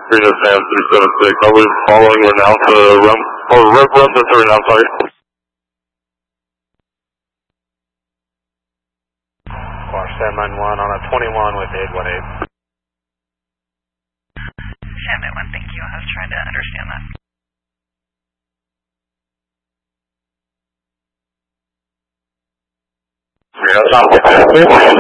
Green Sam 376. Are we following renown to run, or run to renown, sorry. Squawk 791 on a 21 with 818. 791, thank you. I was trying to understand that. Yeah,